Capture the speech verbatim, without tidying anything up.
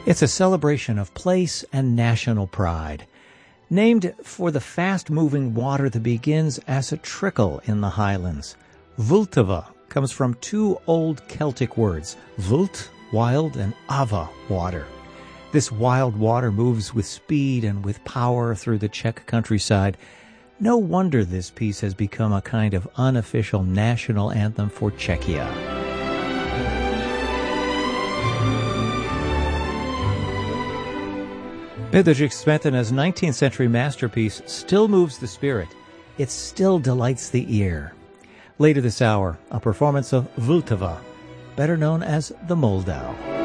It's a celebration of place and national pride. Named for the fast-moving water that begins as a trickle in the highlands. Vltava comes from two old Celtic words, vult, wild, and ava, water. This wild water moves with speed and with power through the Czech countryside. No wonder this piece has become a kind of unofficial national anthem for Czechia. Bedřich Smetana's nineteenth century masterpiece still moves the spirit. It still delights the ear. Later this hour, a performance of Vltava, better known as the Moldau.